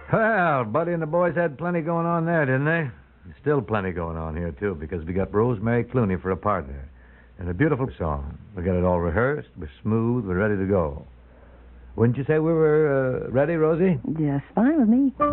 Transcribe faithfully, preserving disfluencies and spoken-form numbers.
Well, Buddy and the boys had plenty going on there, didn't they? Still plenty going on here, too, because we got Rosemary Clooney for a partner. And a beautiful song. We got it all rehearsed. We're smooth. We're ready to go. Wouldn't you say we were uh, ready, Rosie? Just fine with me.